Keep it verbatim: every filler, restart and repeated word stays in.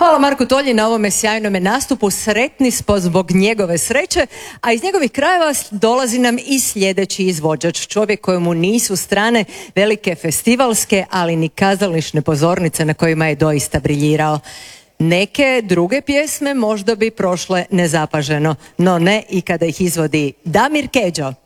Hvala Marku Tolji na ovome sjajnome nastupu. Sretni smo zbog njegove sreće, a iz njegovih krajeva dolazi nam i sljedeći izvođač. Čovjek kojemu nisu strane velike festivalske, ali ni kazališne pozornice na kojima je doista briljirao. Neke druge pjesme možda bi prošle nezapaženo, no ne i kada ih izvodi Damir Kedžo.